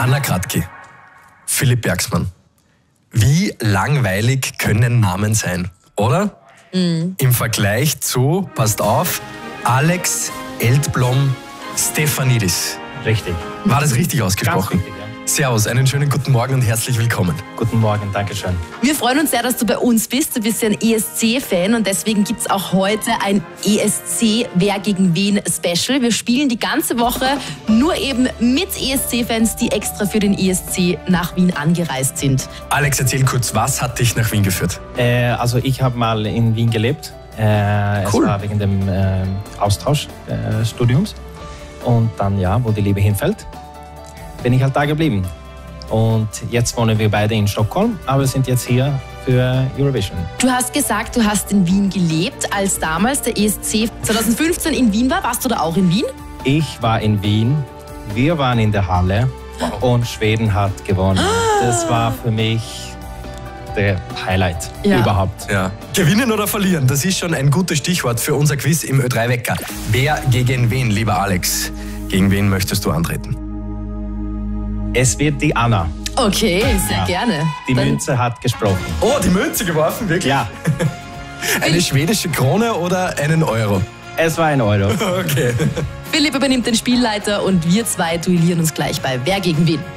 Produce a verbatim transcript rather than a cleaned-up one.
Anna Kratky, Philipp Bergsmann. Wie langweilig können Namen sein, oder? Mhm. Im Vergleich zu, passt auf, Alex Eldblom Stefanidis. Richtig. War das richtig ausgesprochen? Ganz richtig, ja. Servus, einen schönen guten Morgen und herzlich willkommen. Guten Morgen, danke schön. Wir freuen uns sehr, dass du bei uns bist. Du bist ja ein E S C-Fan und deswegen gibt es auch heute ein E S C Wer gegen wen Special. Wir spielen die ganze Woche nur eben mit E S C-Fans, die extra für den E S C nach Wien angereist sind. Alex, erzähl kurz, was hat dich nach Wien geführt? Äh, also ich habe mal in Wien gelebt. Äh, cool. Es war wegen dem äh, Austauschstudiums. Äh, und dann, ja, wo die Liebe hinfällt, bin ich halt da geblieben. Und jetzt wohnen wir beide in Stockholm, aber sind jetzt hier für Eurovision. Du hast gesagt, du hast in Wien gelebt, als damals der E S C zwanzig fünfzehn in Wien war. Warst du da auch in Wien? Ich war in Wien, wir waren in der Halle und Schweden hat gewonnen. Das war für mich der Highlight Ja. überhaupt. Ja. Gewinnen oder verlieren, das ist schon ein gutes Stichwort für unser Quiz im Ö drei Wecker. Wer gegen wen, lieber Alex? Gegen wen möchtest du antreten? Es wird die Anna. Okay, sehr Ja. gerne. Die Dann Münze hat gesprochen. Oh, die Münze geworfen, wirklich? Ja, Eine schwedische Krone oder einen Euro? es war ein Euro. Okay. Philipp übernimmt den Spielleiter und wir zwei duellieren uns gleich bei Wer gegen wen.